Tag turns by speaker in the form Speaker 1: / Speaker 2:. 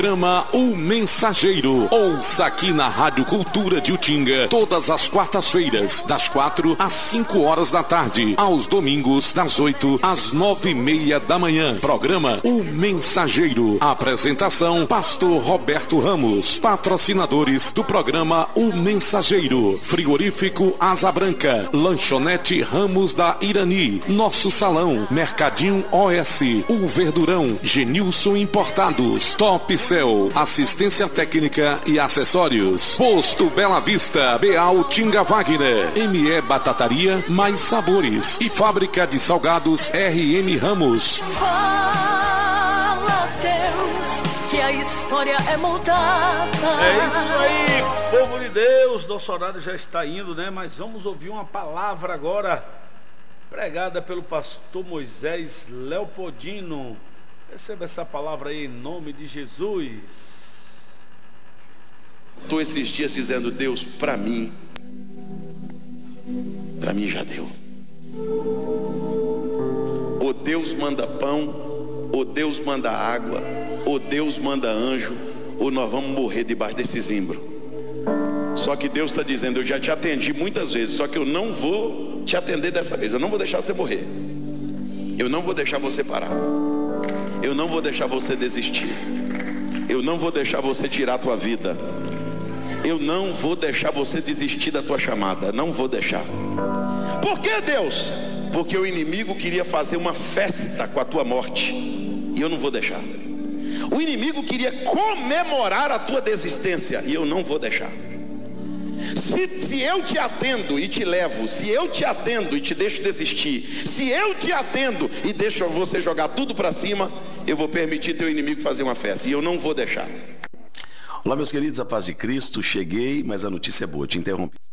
Speaker 1: Programa O Mensageiro. Ouça aqui na Rádio Cultura de Utinga, todas as quartas-feiras, das 4 às 5 horas da tarde, aos domingos, das 8 às 9:30 da manhã. Programa O Mensageiro. Apresentação, Pastor Roberto Ramos. Patrocinadores do programa O Mensageiro: Frigorífico Asa Branca, Lanchonete Ramos da Irani, Nosso Salão, Mercadinho OS, O Verdurão, Genilson Importados, Top Cell, assistência técnica e acessórios, Posto Bela Vista, Beal Tinga Wagner, ME Batataria, Mais Sabores e Fábrica de Salgados RM Ramos.
Speaker 2: Fala, Deus, que a história é moldada.
Speaker 3: É isso aí, povo de Deus. Nosso horário já está indo, né? Mas vamos ouvir uma palavra agora, pregada pelo pastor Moisés Leopoldino. Receba essa palavra aí em nome de Jesus.
Speaker 4: Estou esses dias dizendo: Deus, para mim já deu. Ou Deus manda pão, ou Deus manda água, ou Deus manda anjo, ou nós vamos morrer debaixo desse zimbro. Só que Deus está dizendo: eu já te atendi muitas vezes, só que eu não vou te atender dessa vez. Eu não vou deixar você morrer. Eu não vou deixar você parar. Eu não vou deixar você desistir. Eu não vou deixar você tirar a tua vida. Eu não vou deixar você desistir da tua chamada. Não vou deixar. Por que, Deus? Porque o inimigo queria fazer uma festa com a tua morte, e eu não vou deixar. O inimigo queria comemorar a tua desistência, e eu não vou deixar. Se eu te atendo e te levo, se eu te atendo e te deixo desistir, se eu te atendo e deixo você jogar tudo para cima, eu vou permitir teu inimigo fazer uma festa, e eu não vou deixar.
Speaker 5: Olá, meus queridos, a paz de Cristo. Cheguei, mas a notícia é boa. Te interrompi.